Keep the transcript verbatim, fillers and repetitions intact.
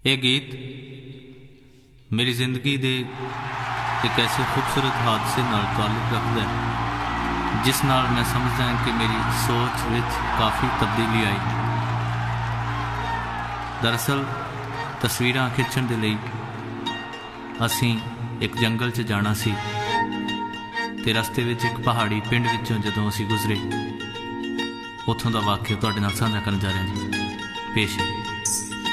ਇਹ ਗੀਤ ਮੇਰੀ ਜ਼ਿੰਦਗੀ ਦੇ ਇੱਕ ਐਸੇ ਖੂਬਸੂਰਤ ਹਾਦਸੇ ਨਾਲ ਤਾਲੁਕ ਰੱਖਦਾ ਹੈ ਜਿਸ ਨਾਲ ਮੈਂ ਸਮਝਦਾ ਹਾਂ ਕਿ ਮੇਰੀ ਸੋਚ ਵਿੱਚ ਕਾਫੀ ਤਬਦੀਲੀ ਆਈ। ਦਰਅਸਲ ਤਸਵੀਰਾਂ ਖਿੱਚਣ ਦੇ ਲਈ ਅਸੀਂ ਇੱਕ ਜੰਗਲ 'ਚ ਜਾਣਾ ਸੀ ਤੇ ਰਸਤੇ ਵਿੱਚ ਇੱਕ ਪਹਾੜੀ ਪਿੰਡ ਵਿੱਚੋਂ ਜਦੋਂ ਅਸੀਂ ਗੁਜ਼ਰੇ, ਉੱਥੋਂ ਦਾ ਵਾਕਿਆ ਤੁਹਾਡੇ ਨਾਲ ਸਾਂਝਾ ਕਰਨ ਜਾ ਰਹੇ ਹਾਂ ਜੀ। ਪੇਸ਼ ਹੈ।